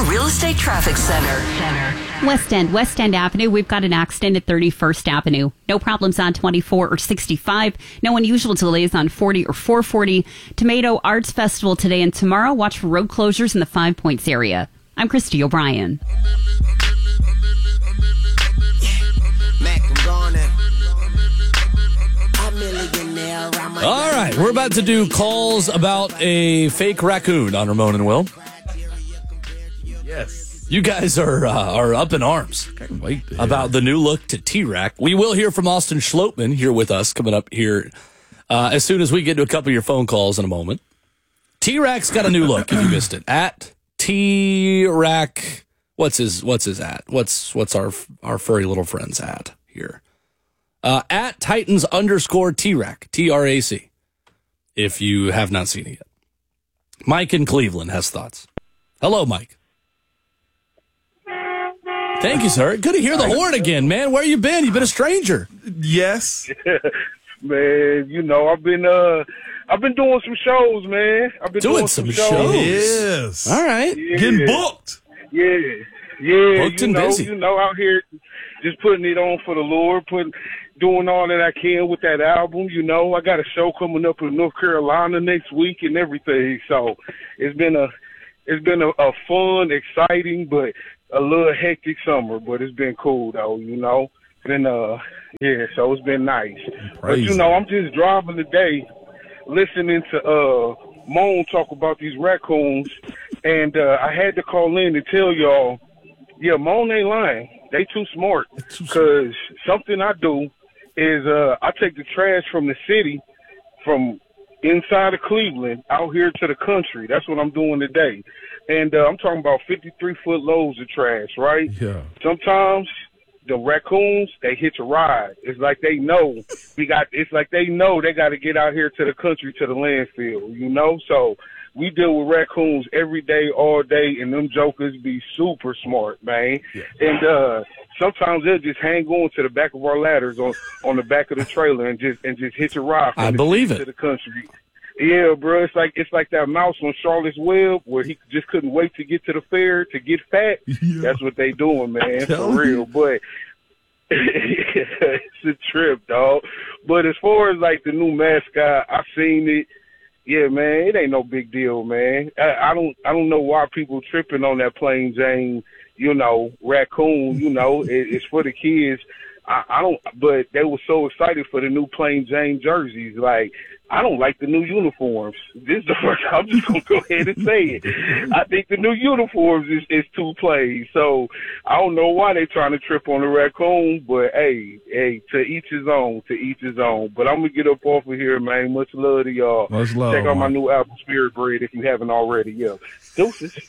Real Estate Traffic Center. West End Avenue. We've got an accident at 31st Avenue. No problems on 24 or 65. No unusual delays on 40 or 440. Tomato Arts Festival today and tomorrow. Watch for road closures in the 5 Points area. I'm Christy O'Brien. All right, we're about to do calls about a fake raccoon on Ramon and Will. Yes. You guys are up in arms about the new look to T-Rack. We will hear from Austin Schlottman here with us coming up here as soon as we get to a couple of your phone calls in a moment. T-Rack's got a new look, if you missed it. At T-Rack, what's his at? What's our furry little friend's at here? At Titans _ T-Rack, T-R-A-C, if you have not seen it yet. Mike in Cleveland has thoughts. Hello, Mike. Thank you, sir. Good to hear the horn again, man. Where you been? You've been a stranger. Yes. Man, I've been doing some shows, man. I've been doing some shows. Yes. All right. Yeah. Getting booked. Yeah. Booked and busy. Out here just putting it on for the Lord, doing all that I can with that album. I got a show coming up in North Carolina next week and everything. So it's been a fun, exciting, but a little hectic summer, but it's been cool though, so it's been nice. Praise but I'm just driving today, listening to Moan talk about these raccoons, and I had to call in to tell y'all, Moan ain't lying. They too smart, because something I do is I take the trash from the city, from inside of Cleveland, out here to the country. That's what I'm doing today. And I'm talking about 53-foot loads of trash, right? Yeah. Sometimes the raccoons, they hitch a ride. It's like they know they got to get out here to the country, to the landfill, So we deal with raccoons every day, all day, and them jokers be super smart, man. Yeah. And sometimes they'll just hang on to the back of our ladders on the back of the trailer and just hitch a ride from to the country. Yeah, bro, it's like that mouse on Charlotte's Web where he just couldn't wait to get to the fair to get fat. Yeah. That's what they doing, man, for real. But it's a trip, dog. But as far as like the new mascot, I seen it. Yeah, man, it ain't no big deal, man. I don't know why people tripping on that plain Jane, raccoon. It's for the kids. I don't, but they were so excited for the new plain Jane jerseys. Like, I don't like the new uniforms. I'm just going to go ahead and say it. I think the new uniforms is too plain. So I don't know why they trying to trip on the raccoon, but hey, to each his own, But I'm going to get up off of here, man. Much love to y'all. Much love. Check out my new album, Spirit Bread, if you haven't already. Yeah. Deuces.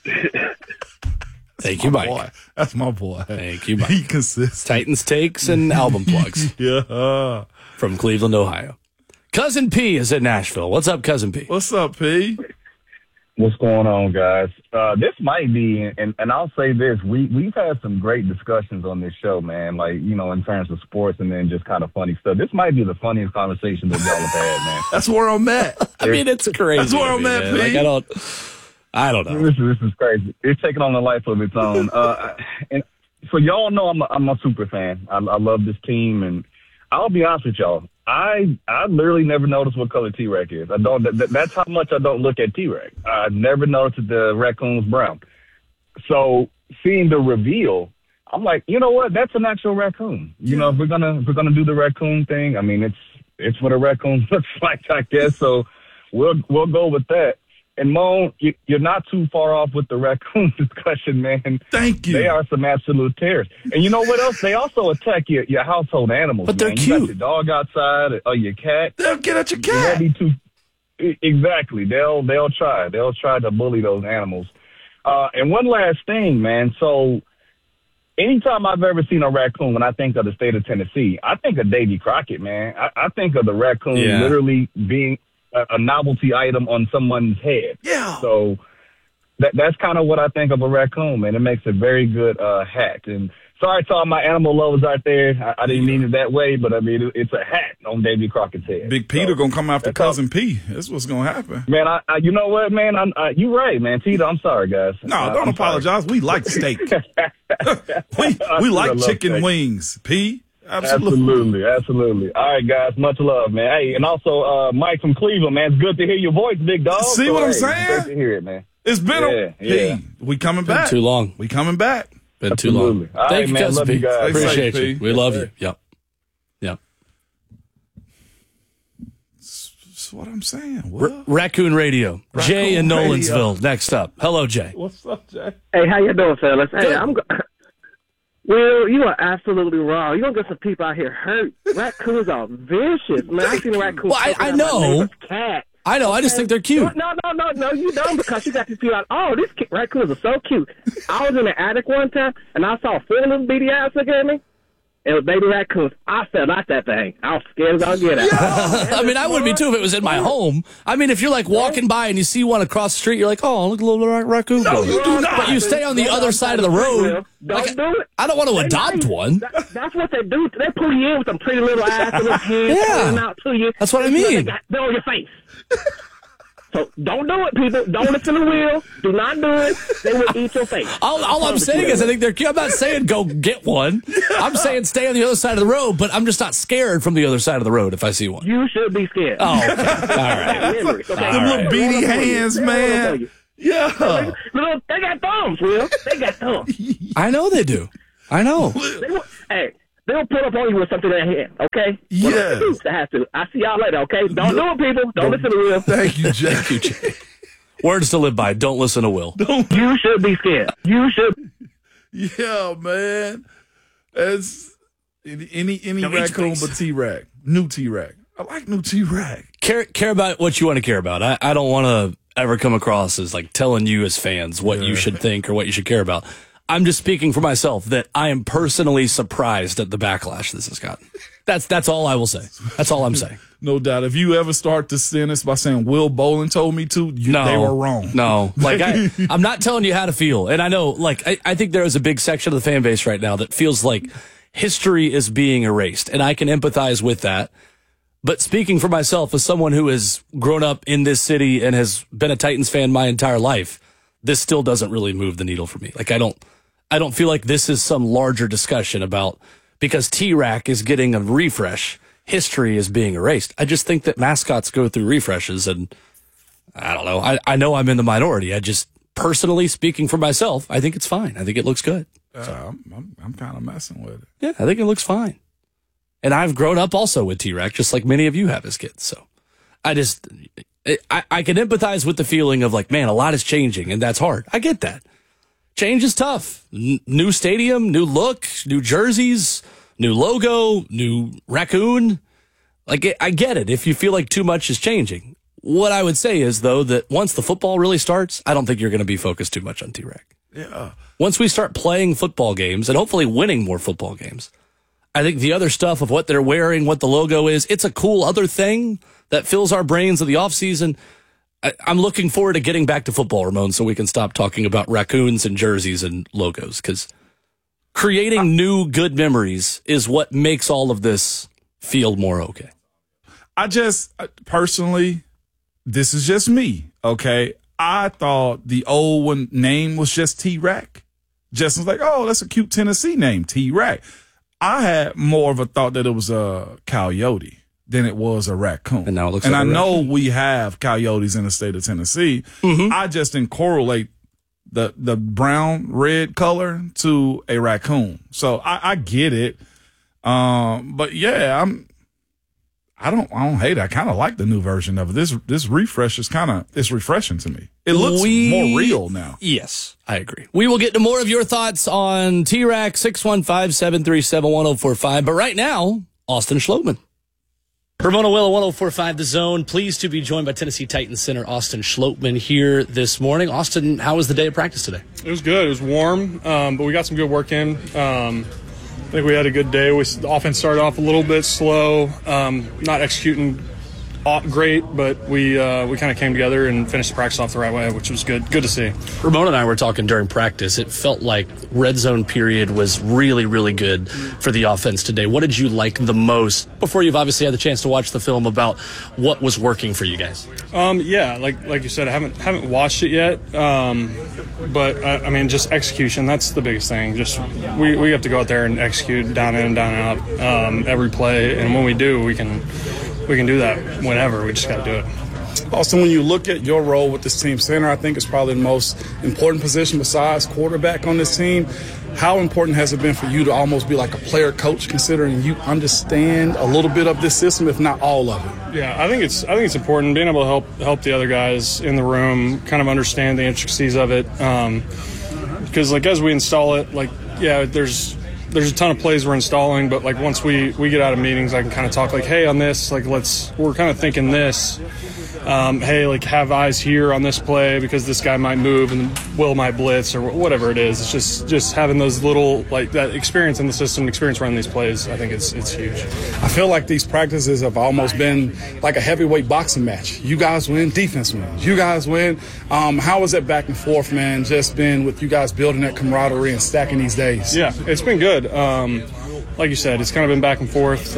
Thank you, Mike. Boy. That's my boy. Thank you, Mike. He consists. Titans takes and album plugs. Yeah. From Cleveland, Ohio. Cousin P is in Nashville. What's up, Cousin P? What's up, P? What's going on, guys? This might be, and I'll say this, we've had some great discussions on this show, man, like, in terms of sports and then just kind of funny stuff. This might be the funniest conversation that y'all have had, man. That's where I'm at. I mean, it's crazy. That's where I'm at, P. Like, I don't know. This is crazy. It's taking on a life of its own. And so y'all know I'm a super fan. I love this team, and I'll be honest with y'all. I literally never noticed what color T-Rack is. I don't. That's how much I don't look at T-Rack. I never noticed that the raccoon's brown. So seeing the reveal, I'm like, you know what? That's an actual raccoon. If we're gonna do the raccoon thing, I mean, it's what a raccoon looks like, I guess. So we'll go with that. And Mo, you're not too far off with the raccoon discussion, man. Thank you. They are some absolute terrorists. And you know what else? They also attack your household animals. But they're man. cute. You got your dog outside or your cat. They'll get at your cat. Exactly. They'll try. They'll try to bully those animals. And one last thing, man. So anytime I've ever seen a raccoon, when I think of the state of Tennessee, I think of Davy Crockett, man. I think of the raccoon literally being a novelty item on someone's head. Yeah. So that's kind of what I think of a raccoon, man. It makes a very good hat. And sorry to all my animal lovers out there. I didn't mean it that way, but I mean it's a hat on Davy Crockett's head. Big Peter gonna come after Cousin P. That's what's gonna happen. Man, you know what, man? You're right, man. Tito, I'm sorry, guys. No, don't apologize. Sorry. We like steak. we like chicken steak. Wings. P. Absolutely. All right, guys. Much love, man. Hey, and also Mike from Cleveland, man. It's good to hear your voice, big dog. See what I'm saying? It's good to hear it, man. It's been we coming back. Been too long. We coming back. Been too long. Thank you, man. Cousin Love P. you guys. Appreciate you. We love you. Yep. That's what I'm saying. Raccoon Radio. Jay in Nolansville. Next up. Hello, Jay. What's up, Jay? Hey, how you doing, fellas? Hey, Will, you are absolutely wrong. You're going to get some people out here hurt. Raccoons are vicious. Man, I've seen a raccoon. Well, I know. Cat. I know. I just think they're cute. No, you don't, because you got these people out. Oh, these raccoons are so cute. I was in the attic one time, and I saw 4 little beady eyes looking at me. It was baby raccoons. I fell out that thing. I was scared as I'll get out. I mean, I would be too if it was in my home. I mean, if you're like walking by and you see one across the street, you're like, oh, look at a little raccoon. No, you do not. But you stay on the other side of the road. Don't do it. I don't want to adopt one. That's what they do. They pull you in with them pretty little eyes and little hands pulling out to you. That's what I mean. They're on your face. So don't do it, people. Don't listen to Will. Do not do it. They will eat your face. All I'm saying is I think they're cute. I'm not saying go get one. I'm saying stay on the other side of the road, but I'm just not scared from the other side of the road if I see one. You should be scared. Oh, okay. All right. Them little beady hands, man. Yeah. They got thumbs, Will. They got thumbs. I know they do. I know. They'll put up on you with something in their hand, okay? Yes. They have to. I see y'all later, okay? Don't do it, people. Don't listen to Will. Thank you, Jay. Words to live by. Don't listen to Will. You should be scared. You should. Yeah, man. As any raccoon but T-Rack. New T-Rack. I like new T-Rack. Care about what you want to care about. I don't want to ever come across as like telling you as fans what you should think or what you should care about. I'm just speaking for myself that I am personally surprised at the backlash this has gotten. That's all I will say. That's all I'm saying. No doubt. If you ever start to sentence by saying Will Bolin told me to, they were wrong. No. Like, I'm not telling you how to feel. And I know, like, I think there is a big section of the fan base right now that feels like history is being erased. And I can empathize with that. But speaking for myself as someone who has grown up in this city and has been a Titans fan my entire life, this still doesn't really move the needle for me. Like, I don't feel like this is some larger discussion about because T-Rack is getting a refresh, history is being erased. I just think that mascots go through refreshes, and I don't know. I know I'm in the minority. I just, personally speaking for myself, I think it's fine. I think it looks good. So, I'm kind of messing with it. Yeah, I think it looks fine. And I've grown up also with T-Rack, just like many of you have as kids. So I can empathize with the feeling of like, man, a lot is changing, and that's hard. I get that. Change is tough. New stadium, new look, new jerseys, new logo, new raccoon. Like, I get it if you feel like too much is changing. What I would say is, though, that once the football really starts, I don't think you're going to be focused too much on T-Rack. Yeah. Once we start playing football games and hopefully winning more football games, I think the other stuff of what they're wearing, what the logo is, it's a cool other thing that fills our brains in the offseason. I'm looking forward to getting back to football, Ramon, so we can stop talking about raccoons and jerseys and logos, because creating new good memories is what makes all of this feel more okay. I just, personally, this is just me, okay? I thought the old one name was just T-Rack. Justin's like, oh, that's a cute Tennessee name, T-Rack. I had more of a thought that it was a coyote than it was a raccoon. And now it looks and like I a know raccoon. we have coyotes in the state of Tennessee. Mm-hmm. I just didn't correlate the brown, red color to a raccoon. So I get it. But yeah, I don't hate it. I kind of like the new version of it. This refresh is it's refreshing to me. It looks more real now. Yes, I agree. We will get to more of your thoughts on T-Rack 615-737-1045. But right now, Austin Schlottman. Ramona Will, 1045 The Zone. Pleased to be joined by Tennessee Titans center Austin Schlottman here this morning. Austin, how was the day of practice today? It was good. It was warm, but we got some good work in. I think we had a good day. The offense started off a little bit slow, not executing great, but we kind of came together and finished the practice off the right way, which was good to see. Ramon and I were talking during practice. It felt like red zone period was really, really good for the offense today. What did you like the most before you've obviously had the chance to watch the film about what was working for you guys? Yeah, like you said, I haven't watched it yet, but I mean, just execution. That's the biggest thing. Just we have to go out there and execute down in and down and out every play, and when we do, we can do that whenever. We just got to do it. Also, when you look at your role with this team, center, I think is probably the most important position besides quarterback on this team. How important has it been for you to almost be like a player coach, considering you understand a little bit of this system, if not all of it? Yeah, I think it's important being able to help the other guys in the room kind of understand the intricacies of it. Because like as we install it, like there's a ton of plays we're installing, but like once we get out of meetings, I can kind of talk like, hey, on this, like we're kind of thinking this. Hey, like have eyes here on this play because this guy might move and Will might blitz or whatever it is. It's just having those little, like that experience in the system, experience running these plays. I think it's huge. I feel like these practices have almost been like a heavyweight boxing match. You guys win, defense wins. You guys win. How is that back and forth, man, just been with you guys building that camaraderie and stacking these days? Yeah, it's been good. Like you said, it's kind of been back and forth.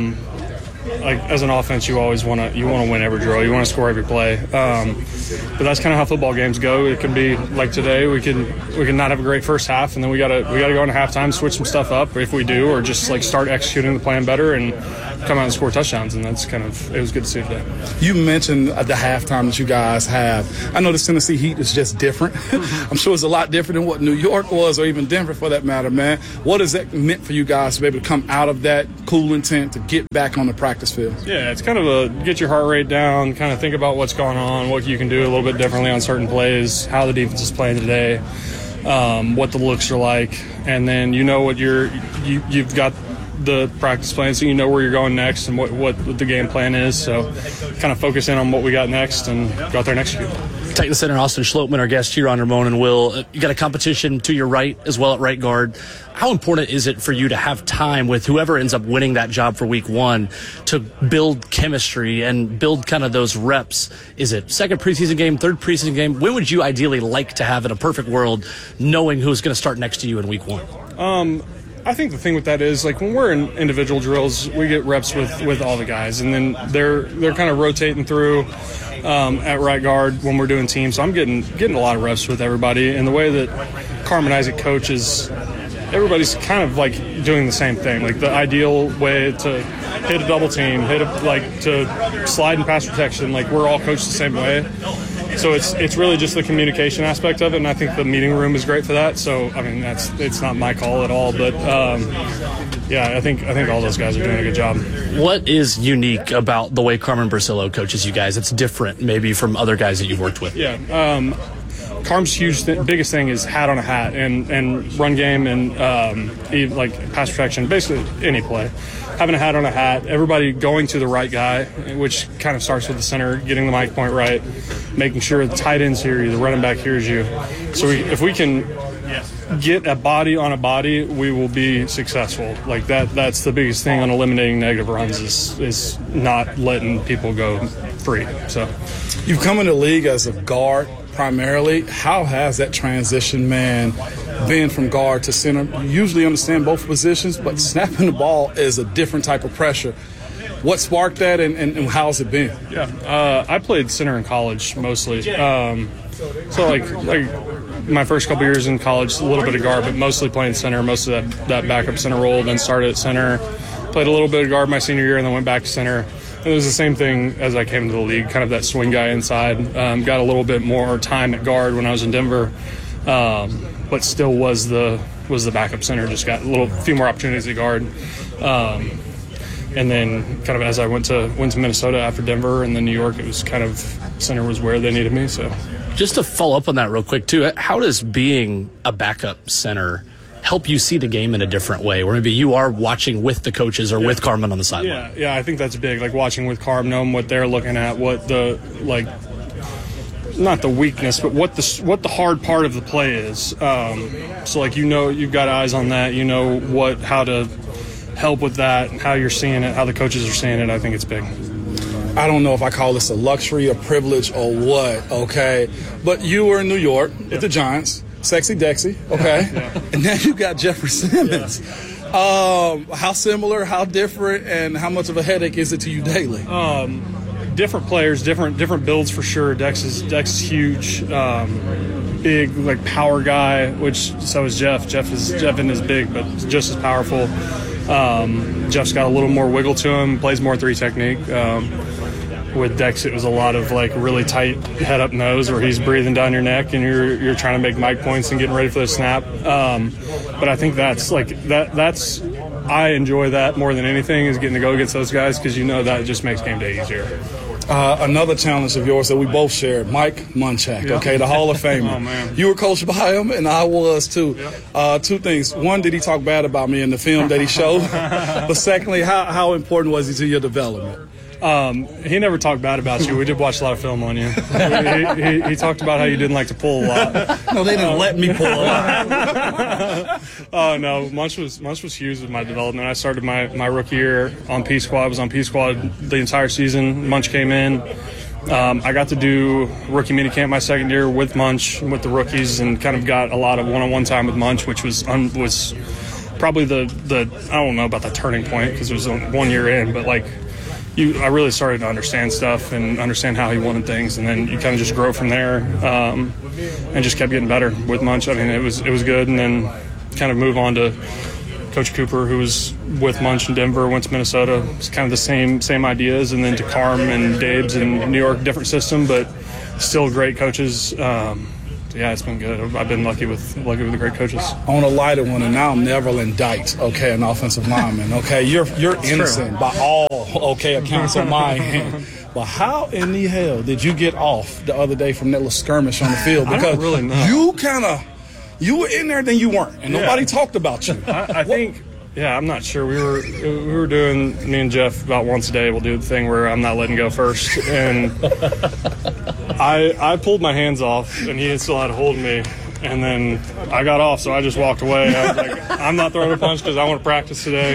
Like as an offense, you always want to win every drill. You want to score every play. But that's kind of how football games go. It can be like today. We can not have a great first half, and then we gotta go into halftime, switch some stuff up if we do, or just like start executing the plan better and come out and score touchdowns. And that's it was good to see today. You mentioned the halftime that you guys have. I know the Tennessee Heat is just different. I'm sure it's a lot different than what New York was, or even Denver for that matter, man. What has that meant for you guys to be able to come out of that cool intent to get back on the practice field? Yeah, it's kind of get your heart rate down, kind of think about what's going on, what you can do a little bit differently on certain plays, how the defense is playing today, what the looks are like, and then you know what you've got the practice plan, so you know where you're going next and what the game plan is. So kind of focus in on what we got next and go out there and execute. Titan center Austin Schlottman, our guest here on Ramon and Will. You got a competition to your right as well at right guard. How important is it for you to have time with whoever ends up winning that job for week one to build chemistry and build kind of those reps? Is it second preseason game, third preseason game? When would you ideally like to have, in a perfect world, knowing who's going to start next to you in week one? I think the thing with that is, like, when we're in individual drills, we get reps with all the guys, and then they're kind of rotating through at right guard when we're doing teams. So I'm getting a lot of reps with everybody, and the way that Carmen Isaac coaches, everybody's kind of like doing the same thing. Like the ideal way to hit a double team, to slide and pass protection. Like we're all coached the same way. So it's really just the communication aspect of it, and I think the meeting room is great for that. So I mean, it's not my call at all, but yeah, I think all those guys are doing a good job. What is unique about the way Carmen Bracillo coaches you guys? It's different maybe from other guys that you've worked with. Yeah, Carm's biggest thing is hat on a hat and run game and like pass protection, basically any play. Having a hat on a hat, everybody going to the right guy, which kind of starts with the center, getting the mic point right, making sure the tight ends hear you, the running back hears you. So if we can get a body on a body, we will be successful. Like that's the biggest thing on eliminating negative runs is not letting people go free. So you've come in the league as a guard primarily. How has that transition, man, been from guard to center? You usually understand both positions, but snapping the ball is a different type of pressure. What sparked that, and how's it been? Yeah, I played center in college mostly. So like my first couple years in college, a little bit of guard, but mostly playing center, most of that backup center role. Then started at center, played a little bit of guard my senior year, and then went back to center. It was the same thing as I came into the league, kind of that swing guy inside. Got a little bit more time at guard when I was in Denver, but still was the backup center. Just got a few more opportunities at guard, and then kind of as I went to Minnesota after Denver and then New York, it was kind of center was where they needed me. So, just to follow up on that real quick too, how does being a backup center help you see the game in a different way, where maybe you are watching with the coaches or with Carmen on the sideline? Yeah, I think that's big. Like watching with Carmen, knowing what they're looking at, what the not the weakness, but what the hard part of the play is. So like you've got eyes on that. You know how to help with that, how you're seeing it, how the coaches are seeing it. I think it's big. I don't know if I call this a luxury, a privilege, or what, okay? But you were in New York with the Giants, Sexy Dexy, okay? And now you got Jeffrey Simmons. How similar, how different, and how much of a headache is it to you daily? Different players, different builds for sure. Dex is huge, big, like power guy, which so is Jeff. Jeff is big, but just as powerful. Jeff's got a little more wiggle to him, plays more 3 technique. With Dex, it was a lot of like really tight head up nose where he's breathing down your neck and you're trying to make mic points and getting ready for the snap. But I think that's I enjoy that more than anything, is getting to go against those guys, because that just makes game day easier. Another challenge of yours that we both shared, Mike Munchak, okay, the Hall of Famer. Oh, man. You were coached by him, and I was too. Yep. 2 things. One, did he talk bad about me in the film that he showed? But secondly, how important was he to your development? He never talked bad about you. We did watch a lot of film on you. He talked about how you didn't like to pull a lot. No, they didn't let me pull a lot. Oh no, Munch was huge with my development. I started my rookie year on P Squad. I was on P Squad the entire season. Munch came in. I got to do rookie minicamp my second year with Munch, with the rookies, and kind of got a lot of one-on-one time with Munch, which was probably the I don't know about the turning point, because it was 1 year in, but like. I really started to understand stuff and understand how he wanted things, and then you kind of just grow from there, and just kept getting better with Munch. I mean, it was good, and then kind of move on to Coach Cooper, who was with Munch in Denver, went to Minnesota. It's kind of the same ideas, and then to Carm and Dabes in New York, different system, but still great coaches. Yeah, it's been good. I've been lucky with the great coaches. On a lighter one, and now Neverland Dykes, okay, an offensive lineman, okay? You're innocent by all, okay, accounts on my end. But how in the hell did you get off the other day from that little skirmish on the field? Because I don't really know. You were in there, then you weren't, and nobody talked about you. I think. Yeah, I'm not sure. We were doing, me and Jeff, about once a day, we'll do the thing where I'm not letting go first. And I pulled my hands off, and he still had a hold of me. And then I got off, so I just walked away. I was like, I'm not throwing a punch because I want to practice today.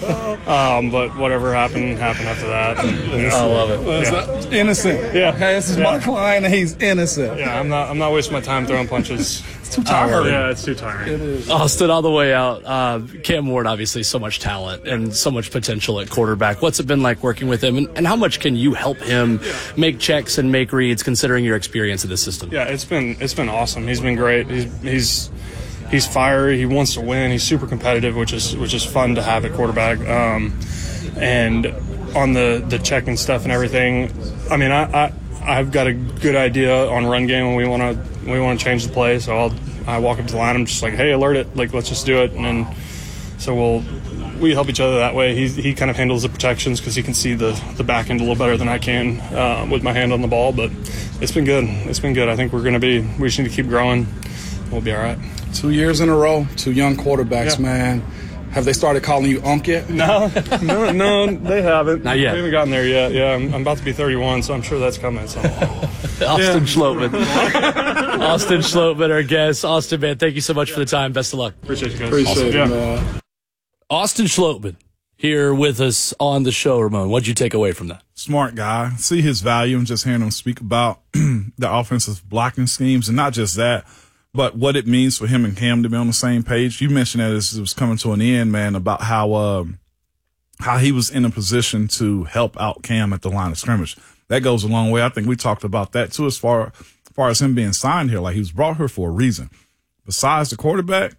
But whatever happened after that. I love it. Yeah. Innocent. Yeah. Okay, this is my client, and he's innocent. Yeah, I'm not wasting my time throwing punches. It's too tiring. Yeah, it's too tiring. It is. Austin, on the way out, Cam Ward, obviously so much talent and so much potential at quarterback. What's it been like working with him, and how much can you help him make checks and make reads, considering your experience in the system? Yeah, it's been awesome. He's been great. He's fiery. He wants to win. He's super competitive, which is fun to have at quarterback. And on the checking stuff and everything, I mean, I've got a good idea on run game when we want to change the play. So I walk up to the line. I'm just like, hey, alert it. Like, let's just do it. And then so we help each other that way. He kind of handles the protections because he can see the back end a little better than I can with my hand on the ball. But it's been good. It's been good. I think we just need to keep growing. We'll be all right. 2 years in a row, 2 young quarterbacks, man. Have they started calling you Unc yet? No, they haven't. Not yet. We haven't gotten there yet. Yeah, I'm about to be 31, so I'm sure that's coming. So. Austin Schlottman. Austin Schlottman, our guest. Austin, man, thank you so much for the time. Best of luck. Appreciate you guys. Appreciate it, man. Austin Schlottman here with us on the show, Ramon. What'd you take away from that? Smart guy. See his value and just hearing him speak about the offensive blocking schemes, and not just that, but what it means for him and Cam to be on the same page. You mentioned that as it was coming to an end, man, about how he was in a position to help out Cam at the line of scrimmage. That goes a long way. I think we talked about that too, as far as him being signed here. Like, he was brought here for a reason. Besides the quarterback,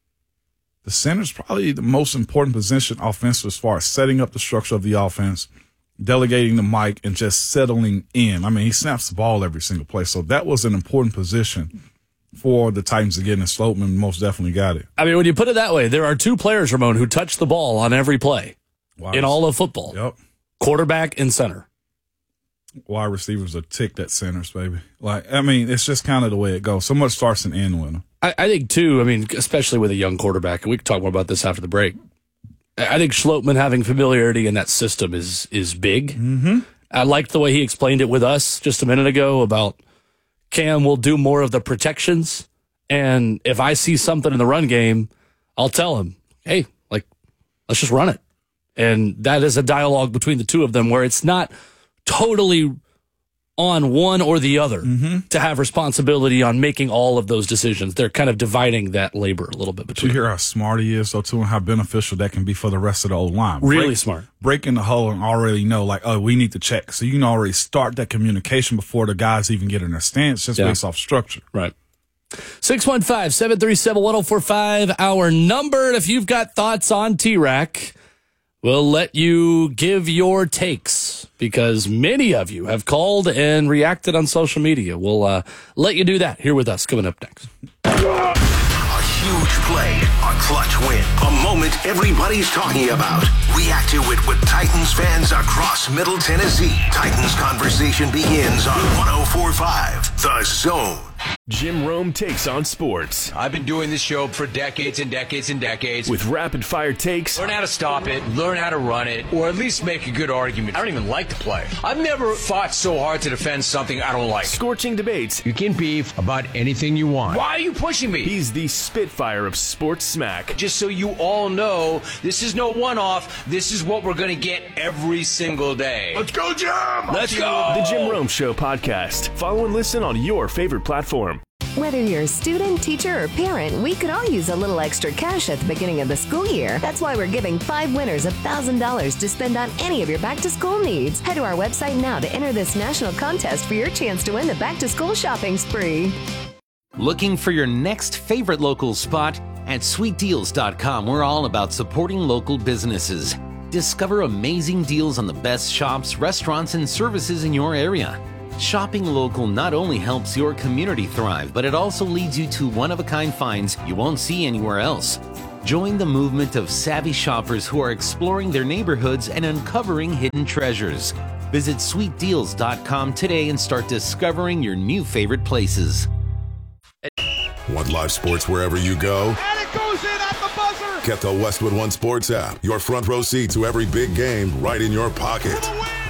the center's probably the most important position offensive as far as setting up the structure of the offense, delegating the mic, and just settling in. I mean, he snaps the ball every single play. So that was an important position for the Titans to get in. Schlottman most definitely got it. I mean, when you put it that way, there are 2 players, Ramon, who touch the ball on every play in all of football. Yep. Quarterback and center. Wide receivers are ticked at centers, baby. Like, I mean, it's just kind of the way it goes. So much starts and ends with them. I think, too, I mean, especially with a young quarterback, and we can talk more about this after the break. I think Schlottman having familiarity in that system is big. Mm-hmm. I liked the way he explained it with us just a minute ago about Cam will do more of the protections, and if I see something in the run game, I'll tell him, hey, like, let's just run it. And that is a dialogue between the two of them where it's not totally on one or the other to have responsibility on making all of those decisions. They're kind of dividing that labor a little bit between. You hear how smart he is, though, too, and how beneficial that can be for the rest of the O-line. Really smart. Breaking the huddle and already know, like, oh, we need to check. So you can already start that communication before the guys even get in their stance, just based off structure. Right. 615-737-1045, our number. And if you've got thoughts on T-Rack, we'll let you give your takes because many of you have called and reacted on social media. We'll let you do that here with us coming up next. A huge play, a clutch win, a moment everybody's talking about. React to it with Titans fans across Middle Tennessee. Titans conversation begins on 104.5 The Zone. Jim Rome takes on sports. I've been doing this show for decades and decades and decades. With rapid-fire takes. Learn how to stop it, learn how to run it, or at least make a good argument. I don't even like the play. I've never fought so hard to defend something I don't like. Scorching debates. You can beef about anything you want. Why are you pushing me? He's the Spitfire of sports smack. Just so you all know, this is no one-off. This is what we're going to get every single day. Let's go, Jim! Let's go! The Jim Rome Show podcast. Follow and listen on your favorite platform. Whether you're a student, teacher, or parent, we could all use a little extra cash at the beginning of the school year. That's why we're giving 5 winners $1,000 to spend on any of your back-to-school needs. Head to our website now to enter this national contest for your chance to win the back-to-school shopping spree. Looking for your next favorite local spot? At sweetdeals.com, we're all about supporting local businesses. Discover amazing deals on the best shops, restaurants, and services in your area. Shopping local not only helps your community thrive, but it also leads you to one-of-a-kind finds you won't see anywhere else. Join the movement of savvy shoppers who are exploring their neighborhoods and uncovering hidden treasures. Visit sweetdeals.com today and start discovering your new favorite places. Want live sports wherever you go? And it goes in at the buzzer! Get the Westwood One Sports app. Your front row seat to every big game right in your pocket.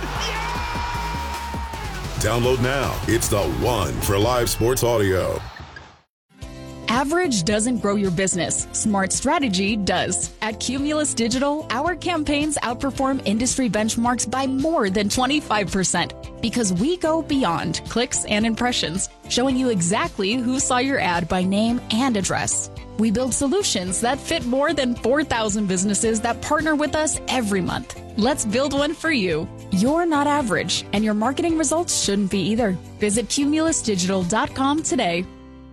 Download now. It's the one for live sports audio. Average doesn't grow your business. Smart strategy does. At Cumulus Digital, our campaigns outperform industry benchmarks by more than 25% because we go beyond clicks and impressions, showing you exactly who saw your ad by name and address. We build solutions that fit more than 4,000 businesses that partner with us every month. Let's build one for you. You're not average, and your marketing results shouldn't be either. Visit cumulusdigital.com today.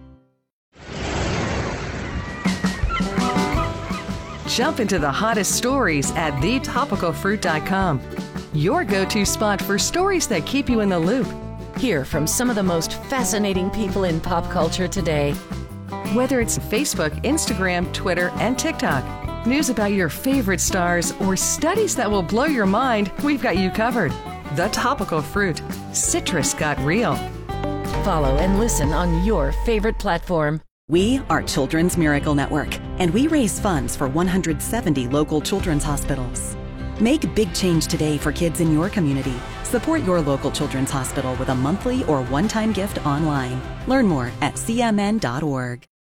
Jump into the hottest stories at thetopicalfruit.com. Your go-to spot for stories that keep you in the loop. Hear from some of the most fascinating people in pop culture today. Whether it's Facebook, Instagram, Twitter, and TikTok, news about your favorite stars, or studies that will blow your mind, we've got you covered. The Topical Fruit. Citrus got real. Follow and listen on your favorite platform. We are Children's Miracle Network, and we raise funds for 170 local children's hospitals. Make big change today for kids in your community. Support your local children's hospital with a monthly or one-time gift online. Learn more at cmn.org.